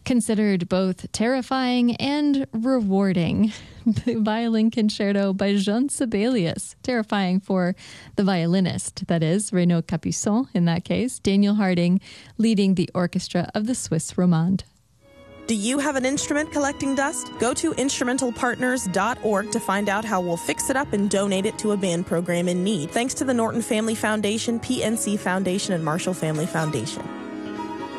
Considered both terrifying and rewarding. The Violin Concerto by Jean Sibelius. Terrifying for the violinist, that is, Renaud Capuçon in that case. Daniel Harding leading the orchestra of the Swiss Romande. Do you have an instrument collecting dust? Go to instrumentalpartners.org to find out how we'll fix it up and donate it to a band program in need. Thanks to the Norton Family Foundation, PNC Foundation, and Marshall Family Foundation.